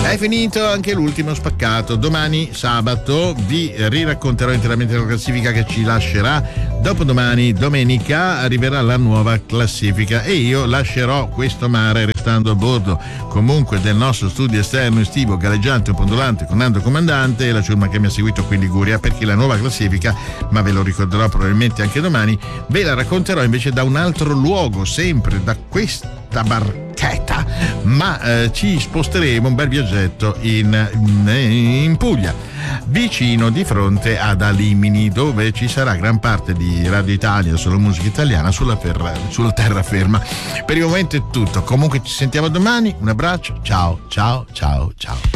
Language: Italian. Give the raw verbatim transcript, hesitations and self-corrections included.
È finito anche l'ultimo spaccato. Domani sabato vi riracconterò interamente la classifica che ci lascerà. Dopodomani, domenica, arriverà la nuova classifica e io lascerò questo mare restando a bordo comunque del nostro studio esterno estivo galleggiante o pondolante con Nando Comandante e la ciurma che mi ha seguito qui in Liguria, perché la nuova classifica, ma ve lo ricorderò probabilmente anche domani, ve la racconterò invece da un altro luogo, sempre da questa barchetta, ma eh, ci sposteremo un bel viaggetto in, in, in Puglia, vicino di fronte ad Alimini, dove ci sarà gran parte di Radio Italia, solo musica italiana sulla, ferra, sulla terraferma. Per il momento è tutto, comunque ci sentiamo domani, un abbraccio, ciao ciao ciao ciao.